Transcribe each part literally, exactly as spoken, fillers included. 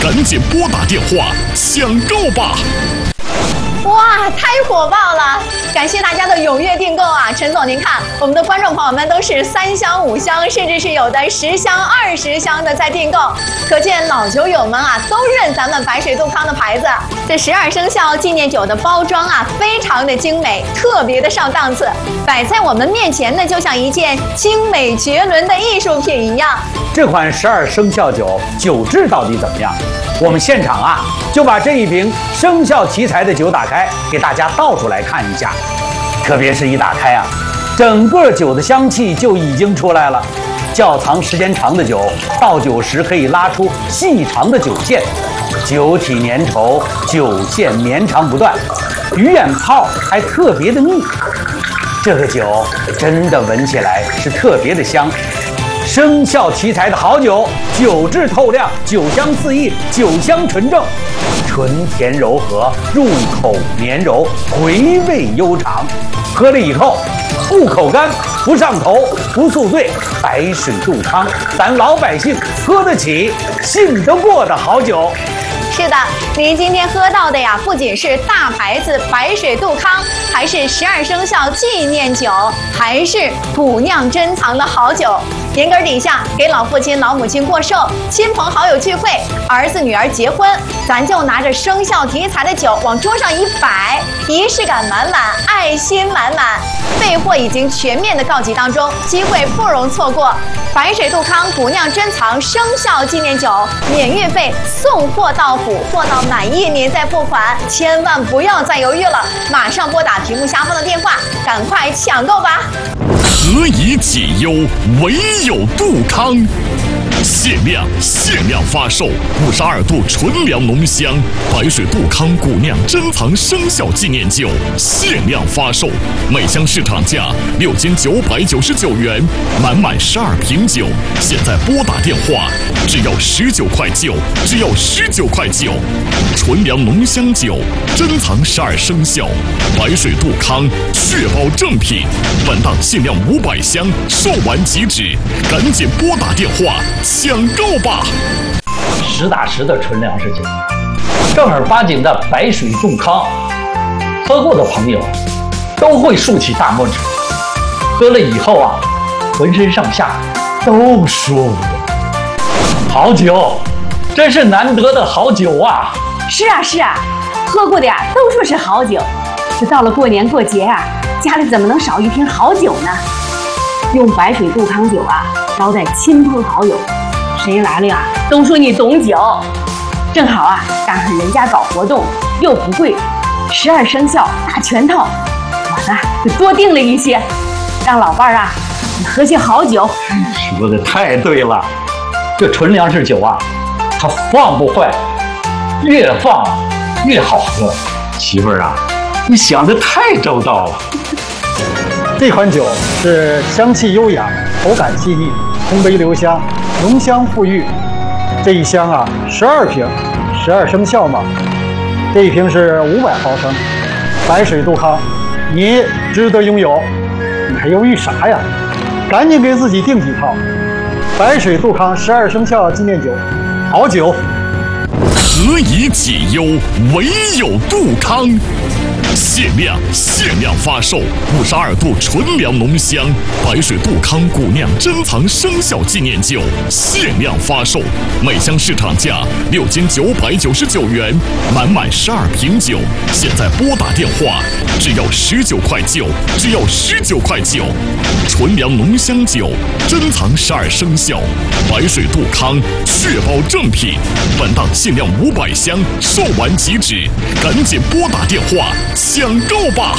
赶紧拨打电话抢购吧！ 哇，太火爆了！感谢大家的踊跃订购啊！陈总，您看，我们的观众朋友们都是三箱、五箱，甚至是有的十箱、二十箱的在订购，可见老酒友们啊都认咱们白水杜康的牌子。这十二生肖纪念酒的包装啊，非常的精美，特别的上档次，摆在我们面前呢，就像一件精美绝伦的艺术品一样。 这款十二生肖酒酒质到底怎么样？我们现场啊就把这一瓶生肖题材的酒打开，给大家倒出来看一下。特别是一打开啊，整个酒的香气就已经出来了。窖藏时间长的酒，倒酒时可以拉出细长的酒线，酒体粘稠，酒线绵长不断，鱼眼泡还特别的密。这个酒真的闻起来是特别的香。生肖题材的好酒，酒质透亮，酒香四溢，酒香纯正，醇甜柔和，入口绵柔，回味悠长。喝了以后不口干，不上头，不宿醉。白水杜康，咱老百姓喝得起，信得过的好酒。 是的，您今天喝到的呀，不仅是大牌子白水杜康，还是十二生肖纪念酒，还是古酿珍藏的好酒。年根底下，给老父亲、老母亲过寿，亲朋好友聚会，儿子女儿结婚，咱就拿着生肖题材的酒往桌上一摆，仪式感满满，爱心满满。备货已经全面的告急当中，机会不容错过。白水杜康古酿珍藏生肖纪念酒，免运费，送货到府，货到满意您再付款，千万不要再犹豫了，马上拨打屏幕下方的电话，赶快抢购吧！ 何以解忧，唯有杜康。限量限量发售五十二度纯粮浓香白水杜康古酿珍藏生肖纪念酒，限量发售，每箱市场价六千九百九十九元，满满十二瓶酒，现在拨打电话，只要十九块九，只要十九块九。纯粮浓香酒，珍藏十二生肖，白水杜康，确保正品。本档限量五百箱，售完即止，赶紧拨打电话抢购吧！ 实打实的纯粮食酒，正儿八经的白水杜康，喝过的朋友都会竖起大拇指。喝了以后啊，浑身上下都舒服。好酒，真是难得的好酒啊！ 是啊是啊，喝过的呀都说是好酒，这到了过年过节啊，家里怎么能少一瓶好酒呢？用白水杜康酒啊招待亲朋好友，谁来了呀都说你懂酒。正好啊赶上人家搞活动又不贵，十二生肖大全套，我呢就多订了一些，让老伴儿啊你喝些好酒。 说的太对了，这纯粮食酒啊它放不坏，越放越好喝。媳妇儿啊，你想的太周到了。 这款酒是香气优雅，口感细腻，空杯留香，浓香馥郁。这一箱啊，十二瓶，十二生肖嘛。这一瓶是五百毫升，白水杜康，你值得拥有。你还犹豫啥呀？赶紧给自己订几套。白水杜康十二生肖纪念酒，好酒。 何以解忧，唯有杜康。限量限量发售五十二度纯粮浓香白水杜康古酿珍藏生肖纪念酒，限量发售，每箱市场价六千九百九十九元，满满十二瓶酒，现在拨打电话，只要十九块九，只要十九块九。纯粮浓香酒，珍藏十二生肖，白水杜康，确保正品。本档限量五百箱，售完即止，赶紧拨打电话抢购吧！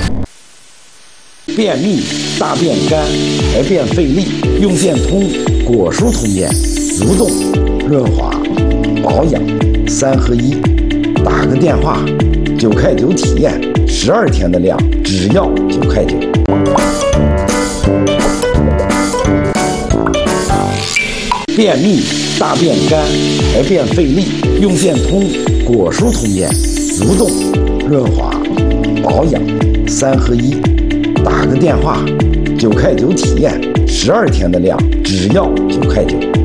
便秘、大便干、排便费力，用健通果蔬通便，蠕动、润滑、保养三合一。打个电话，九块九体验，十二天的量只要九块九。便秘、大便干、排便费力，用健通果蔬通便，蠕动、润滑、保养三合一。打个电话，九块九体验，十二天的量只要九块九。